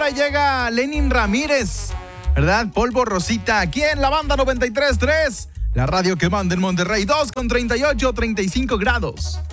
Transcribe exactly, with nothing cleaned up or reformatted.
hora llega Lenin Ramírez, ¿verdad? Polvo Rosita, aquí en la banda noventa y tres punto tres, la radio que manda en Monterrey, dos con treinta y ocho, treinta y cinco grados.